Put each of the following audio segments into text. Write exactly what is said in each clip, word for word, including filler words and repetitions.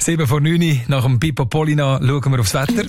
sieben vor neun nach dem Pippo Polina schauen wir aufs Wetter.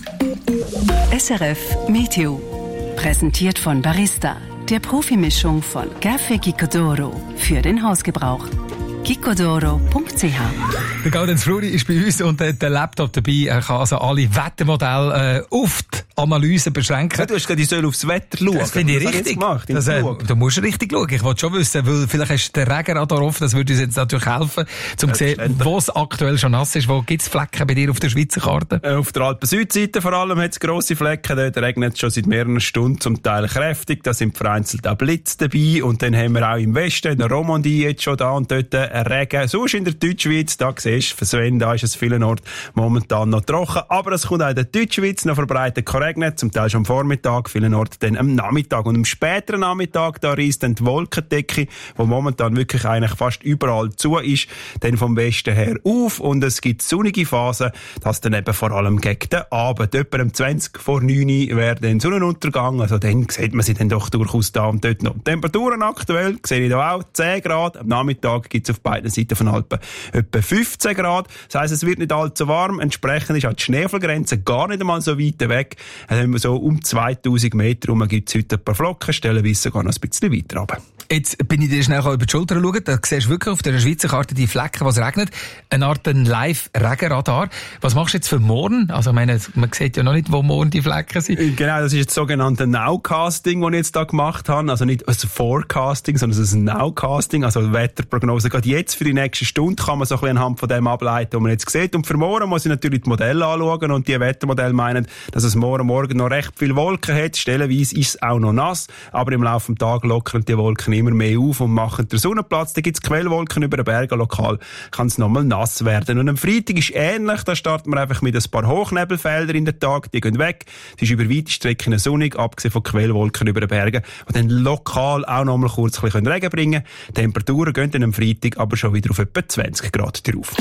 S R F Meteo. Präsentiert von Barista, der Profimischung von Café Gicodoro für den Hausgebrauch. gicodoro punkt c h. Der Gaudenz Fluri ist bei uns und hat den Laptop dabei. Er kann also alle Wettermodelle äh, auf die Analyse beschränken. Ja, du hast gesagt, ich soll aufs Wetter schauen. Das finde ich Was richtig. Gemacht, das, äh, du musst richtig schauen. Ich wollte schon wissen, weil vielleicht hast du den Regenradar offen. Das würde uns jetzt natürlich helfen, um zu sehen, wo es aktuell schon nass ist. Wo gibt es Flecken bei dir auf der Schweizer Karte? Äh, auf der Alpen-Südseite vor allem hat es grosse Flecken. Dort regnet es schon seit mehreren Stunden, zum Teil kräftig. Da sind vereinzelt auch Blitze dabei. Und dann haben wir auch im Westen, in der Romandie jetzt schon da und dort Regen. Sonst in der Deutschschweiz, da siehst du, für Sven, da ist es vielen Orten momentan noch trocken. Aber es kommt auch in der Deutschschweiz noch verbreitet regnen, zum Teil schon am Vormittag, vielen Orten dann am Nachmittag. Und am späteren Nachmittag, da reisst dann die Wolkendecke, die momentan wirklich eigentlich fast überall zu ist, dann vom Westen her auf. Und es gibt sonnige Phasen, das dann eben vor allem gegen den Abend. Etwa um zwanzig vor neun wäre dann Sonnenuntergang, also dann sieht man sie dann doch durchaus da und dort noch. Temperaturen aktuell, sehe ich da auch, zehn Grad. Am Nachmittag gibt es auf beiden Seiten von Alpen etwa fünfzehn Grad. Das heisst, es wird nicht allzu warm. Entsprechend ist auch die Schneefallgrenze gar nicht einmal so weit weg. Dann haben wir so um zweitausend Meter rum, gibt es heute ein paar Flocken, stellenweise sogar noch ein bisschen weiter runter. Jetzt bin ich dir schnell über die Schulter schauen. Da siehst du wirklich auf der Schweizer Karte die Flecken, was regnet. Eine Art Live-Regenradar. Was machst du jetzt für morgen? Also, ich meine, man sieht ja noch nicht, wo morgen die Flecken sind. Genau, das ist das sogenannte Nowcasting, das ich jetzt da gemacht habe. Also nicht ein Forecasting, sondern es ist ein Nowcasting, also Wetterprognose. Gerade jetzt für die nächste Stunde kann man so ein bisschen anhand von dem ableiten, was man jetzt sieht. Und für morgen muss ich natürlich die Modelle anschauen. Und die Wettermodelle meinen, dass es morgen Morgen noch recht viele Wolken hat. Stellenweise ist es auch noch nass. Aber im Laufe des Tages lockern die Wolken immer mehr auf und machen den Sonnenplatz. Da gibt es Quellwolken über den Bergen. Lokal kann es nochmal nass werden. Und am Freitag ist ähnlich. Da starten wir einfach mit ein paar Hochnebelfeldern in den Tag. Die gehen weg. Es ist über weite Strecken sonnig, abgesehen von Quellwolken über den Bergen. Und dann lokal auch nochmal kurz ein bisschen Regen bringen. Die Temperaturen gehen dann am Freitag aber schon wieder auf etwa zwanzig Grad drauf.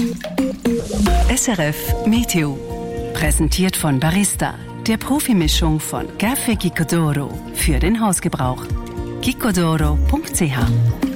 S R F Meteo. Präsentiert von Barista, der Profimischung von Café Gicodoro für den Hausgebrauch. gicodoro punkt c h.